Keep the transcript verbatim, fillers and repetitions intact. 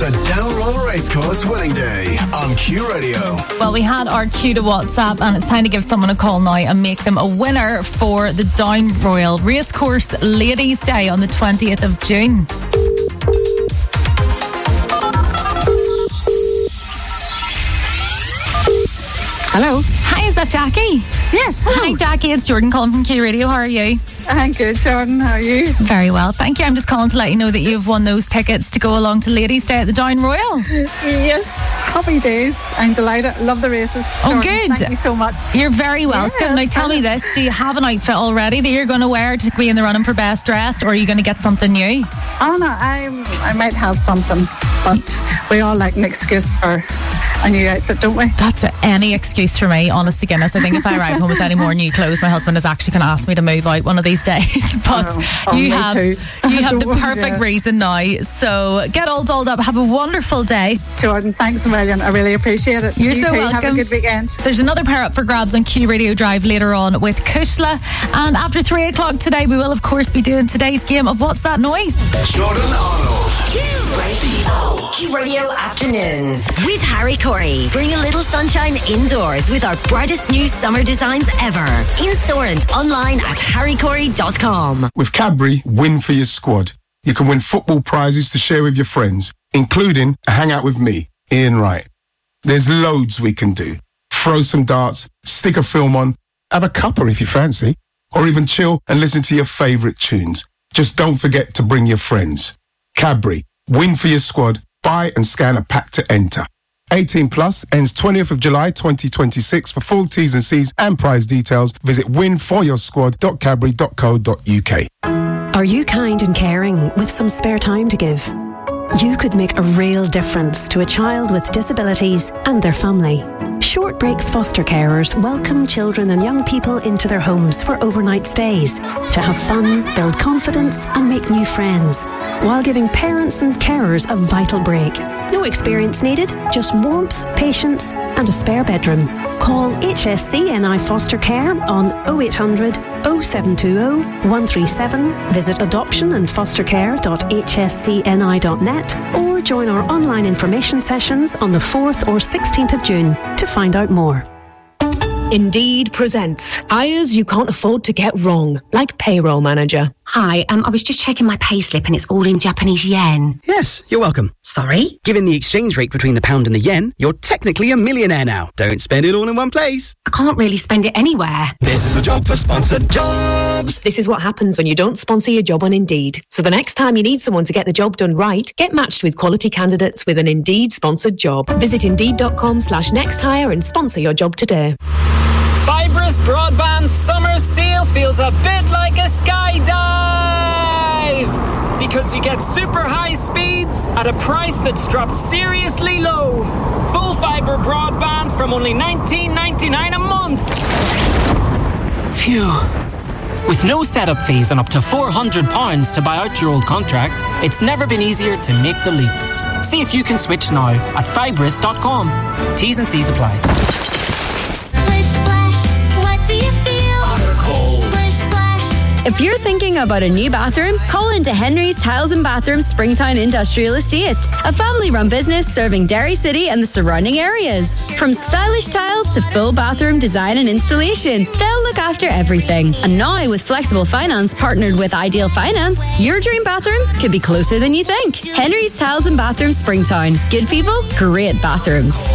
It's a Downroll Racecourse winning day on Q Radio. Well, we had our Q to WhatsApp, and it's time to give someone a call now and make them a winner for the Down Royal Racecourse Ladies' Day on the twentieth of June. Hello. Hi, is that Jackie? Yes. Hello. Hi, Jackie. It's Jordan calling from Q Radio. How are you? I'm good, Jordan. How are you? Very well, thank you. I'm just calling to let you know that you've won those tickets to go along to Ladies' Day at the Down Royal. Yes. Happy days. I'm delighted. Love the races. Oh, Jordan, good. Thank you so much. You're very welcome. Yeah, now, tell me this. Do you have an outfit already that you're going to wear to be in the running for best dressed, or are you going to get something new? Oh, no. I'm, I might have something, but we all like an excuse for a new outfit, don't we? That's any excuse for me, honest to goodness. I think if I arrive home with any more new clothes, my husband is actually going to ask me to move out one of these days. But oh, oh, you have too. you have the perfect yeah. reason now. So get all dolled up. Have a wonderful day. Jordan, thanks a million. I really appreciate it. You're you so too. welcome. Have a good weekend. There's another pair up for grabs on Q Radio Drive later on with Kushla. And after three o'clock today, we will, of course, be doing today's game of What's That Noise? Jordan Arnold. Q Radio. Q Radio Afternoons with Harry Corey. Bring a little sunshine indoors with our brightest new summer designs ever. In store and online at harry corey dot com. With Cadbury, win for your squad. You can win football prizes to share with your friends, including a hangout with me, Ian Wright. There's loads we can do. Throw some darts, stick a film on, have a cuppa if you fancy, or even chill and listen to your favourite tunes. Just don't forget to bring your friends. Cadbury, win for your squad. Buy and scan a pack to enter. eighteen plus, ends twentieth of July twenty twenty-six. For full T's and C's and prize details, visit win for your squad dot cadbury dot co dot uk. Are you kind and caring with some spare time to give? You could make a real difference to a child with disabilities and their family. Short Breaks Foster Carers welcome children and young people into their homes for overnight stays to have fun, build confidence and make new friends, while giving parents and carers a vital break. No experience needed, just warmth, patience and a spare bedroom. Call H S C N I Foster Care on oh eight hundred, oh seven two oh, one three seven, visit adoption and foster care dot h s c n i dot net or join our online information sessions on the fourth or sixteenth of June to find out more. Indeed presents hires you can't afford to get wrong, like payroll manager. Hi, um, I was just checking my payslip and it's all in Japanese yen. Yes, you're welcome. Sorry? Given the exchange rate between the pound and the yen, you're technically a millionaire now. Don't spend it all in one place. I can't really spend it anywhere. This is a job for sponsored jobs. This is what happens when you don't sponsor your job on Indeed. So the next time you need someone to get the job done right, get matched with quality candidates with an Indeed sponsored job. Visit indeed.com slash next hire and sponsor your job today. Fibrous Broadband Summer Sale feels a bit like a skydive, because you get super high speeds at a price that's dropped seriously low. Full fibre broadband from only nineteen ninety-nine a month. Phew. With no setup fees and up to four hundred pounds to buy out your old contract, it's never been easier to make the leap. See if you can switch now at fibrous dot com. T's and C's apply. If you're thinking about a new bathroom, call into Henry's Tiles and Bathrooms Springtown Industrial Estate, a family-run business serving Derry City and the surrounding areas. From stylish tiles to full bathroom design and installation, they'll look after everything. And now, with flexible finance partnered with Ideal Finance, your dream bathroom could be closer than you think. Henry's Tiles and Bathrooms Springtown. Good people, great bathrooms.